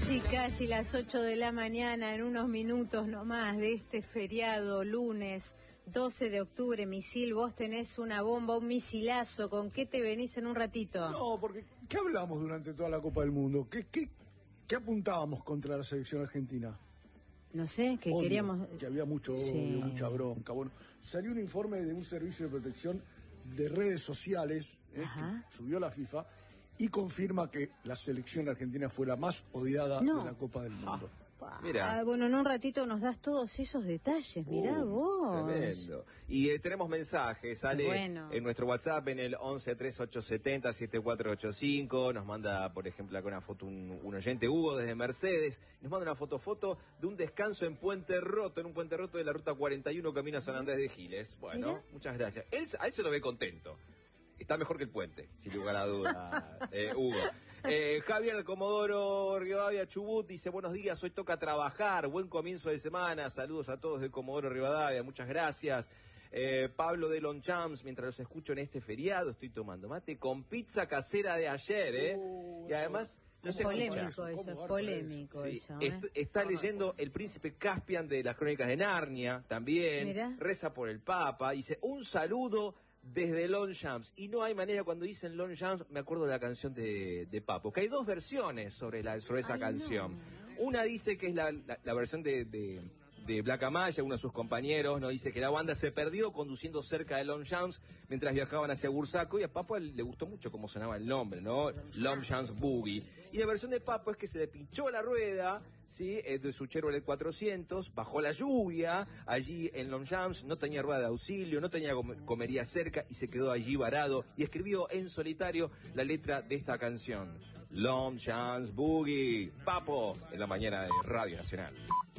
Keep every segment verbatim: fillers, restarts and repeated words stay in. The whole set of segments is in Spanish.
Casi, casi las ocho de la mañana, en unos minutos nomás de este feriado, lunes doce de octubre. Misil, vos tenés una bomba, un misilazo. ¿Con qué te venís en un ratito? No, porque ¿qué hablamos durante toda la Copa del Mundo? ¿Qué, qué, qué apuntábamos contra la selección argentina? No sé, que Odio, queríamos... que había mucho odio, sí. mucha bronca. Bueno, salió un informe de un servicio de protección de redes sociales, eh, que subió la FIFA, y confirma que la selección argentina fue la más odiada no. de la Copa del Mundo. Ah, Mira. Ah, bueno, en un ratito nos das todos esos detalles, mirá uh, vos. Tremendo. Y eh, tenemos mensajes, sale bueno. en nuestro WhatsApp en el once treinta y ocho setenta setenta y cuatro ochenta y cinco, nos manda, por ejemplo, acá una foto un, un oyente, Hugo, desde Mercedes, nos manda una foto foto de un descanso en Puente Roto, en un Puente Roto de la ruta cuarenta y uno, camino a San Andrés de Giles. Bueno, ¿Mira? muchas gracias. Él, a él se lo ve contento. Está mejor que el puente, sin lugar a duda, eh, Hugo. Eh, Javier de Comodoro Rivadavia, Chubut, dice: buenos días, hoy toca trabajar, buen comienzo de semana, saludos a todos de Comodoro Rivadavia, muchas gracias. Eh, Pablo de Longchamps, mientras los escucho en este feriado, estoy tomando mate con pizza casera de ayer, ¿eh? Uh, y además... No es polémico eso, es polémico sí, eso. ¿eh? Est está leyendo El Príncipe Caspian de las Crónicas de Narnia, también. Mirá. Reza por el Papa, dice: un saludo desde Longchamps. Y no hay manera, cuando dicen Longchamps, me acuerdo de la canción de, de Papo, que hay dos versiones sobre, la, sobre esa Ay, canción. No. Una dice que es la, la, la versión de... de de Black Amaya, uno de sus compañeros, nos dice que la banda se perdió conduciendo cerca de Longchamps mientras viajaban hacia Bursaco, y a Papo le gustó mucho cómo sonaba el nombre, ¿no? Longchamps Boogie. Y la versión de Papo es que se le pinchó la rueda, ¿sí? De su Chevrolet cuatrocientos, bajó la lluvia allí en Longchamps, no tenía rueda de auxilio, no tenía comería cerca y se quedó allí varado y escribió en solitario la letra de esta canción. Longchamps Boogie. Papo, en la mañana de Radio Nacional.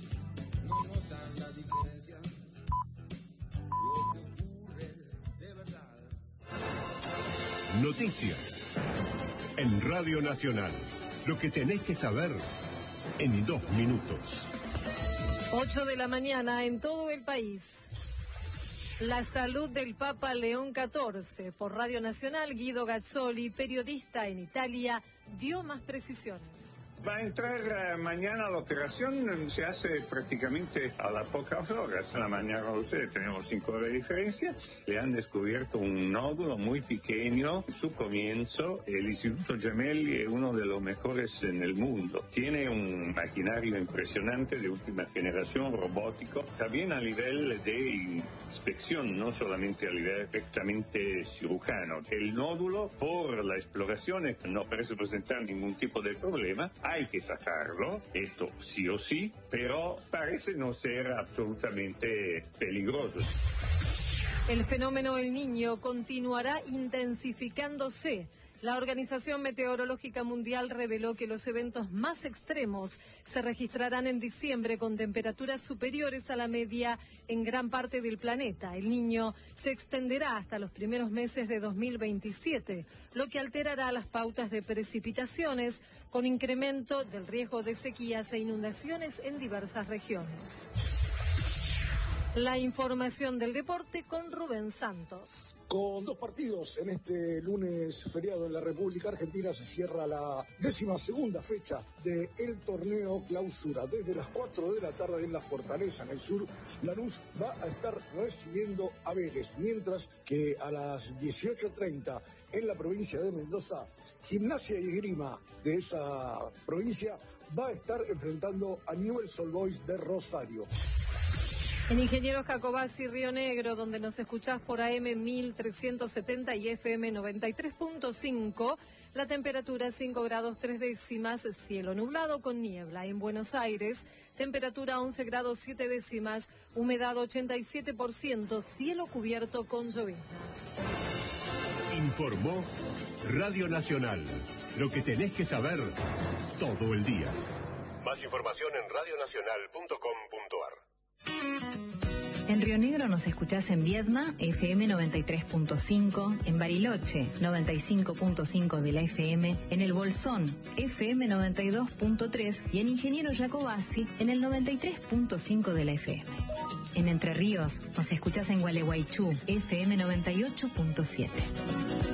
No notan la diferencia, lo que ocurre de verdad. Noticias en Radio Nacional. Lo que tenés que saber en dos minutos. ocho de la mañana en todo el país. La salud del Papa León catorce. Por Radio Nacional, Guido Gazzoli, periodista en Italia, dio más precisiones. Va a entrar uh, mañana la operación, se hace prácticamente a las pocas horas. La mañana ustedes tenemos cinco horas de diferencia. Le han descubierto un nódulo muy pequeño. En su comienzo, el Instituto Gemelli es uno de los mejores en el mundo. Tiene un maquinario impresionante de última generación, robótico, también a nivel de inspección, no solamente a nivel directamente cirujano. El nódulo, por la exploración, no parece presentar ningún tipo de problema. Hay que sacarlo, esto sí o sí, pero parece no ser absolutamente peligroso. El fenómeno El Niño continuará intensificándose. La Organización Meteorológica Mundial reveló que los eventos más extremos se registrarán en diciembre con temperaturas superiores a la media en gran parte del planeta. El Niño se extenderá hasta los primeros meses de dos mil veintisiete, lo que alterará las pautas de precipitaciones con incremento del riesgo de sequías e inundaciones en diversas regiones. La información del deporte con Rubén Santos. Con dos partidos en este lunes feriado en la República Argentina se cierra la décima segunda fecha del torneo Clausura. Desde las cuatro de la tarde en la Fortaleza, en el sur, Lanús va a estar recibiendo a Vélez, mientras que a las dieciocho treinta en la provincia de Mendoza, Gimnasia y Esgrima de esa provincia va a estar enfrentando a Newell's Old Boys de Rosario. En Ingenieros Jacobasi, Río Negro, donde nos escuchás por A M mil trescientos setenta y F M noventa y tres punto cinco, la temperatura cinco grados tres décimas, cielo nublado con niebla. En Buenos Aires, temperatura once grados siete décimas, humedad ochenta y siete por ciento, cielo cubierto con llovizna. Informó Radio Nacional. Lo que tenés que saber todo el día. Más información en radio nacional punto com punto ar. En Río Negro nos escuchás en Viedma, F M noventa y tres punto cinco, en Bariloche, noventa y cinco punto cinco de la F M, en El Bolsón, F M noventa y dos punto tres y en Ingeniero Jacobasi, en el noventa y tres punto cinco de la F M. En Entre Ríos nos escuchás en Gualeguaychú, F M noventa y ocho punto siete.